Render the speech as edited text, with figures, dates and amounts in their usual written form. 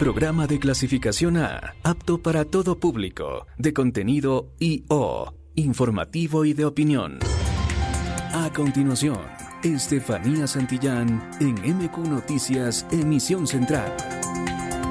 Programa de clasificación A, apto para todo público, de contenido I.O., informativo y de opinión. A continuación, Estefanía Santillán en MQ Noticias, emisión central.